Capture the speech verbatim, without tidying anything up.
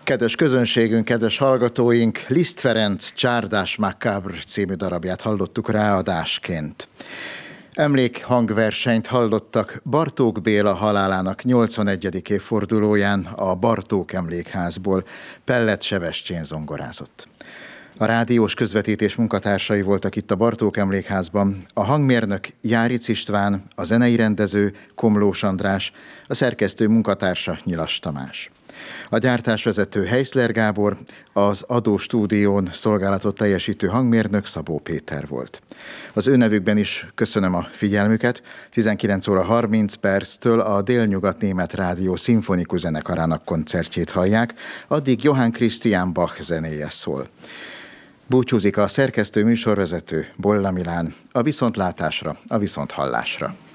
Kedves közönségünk, kedves hallgatóink, Liszt Ferenc Csárdás Macabre című darabját hallottuk ráadásként. Emlékhangversenyt hallottak Bartók Béla halálának nyolcvanegyedik évfordulóján a Bartók Emlékházból. Pellet Sebestyén zongorázott. A rádiós közvetítés munkatársai voltak itt a Bartók Emlékházban, a hangmérnök Járic István, a zenei rendező Komlós András, a szerkesztő munkatársa Nyilas Tamás. A gyártásvezető Heiszler Gábor, az Adó Stúdión szolgálatot teljesítő hangmérnök Szabó Péter volt. Az ő nevükben is köszönöm a figyelmüket. tizenkilenc óra harminc perctől a Délnyugat-német Rádió szimfonikus zenekarának koncertjét hallják, addig Johann Christian Bach zenéje szól. Búcsúzik a szerkesztő műsorvezető Bolla Milán. A viszontlátásra, a viszonthallásra.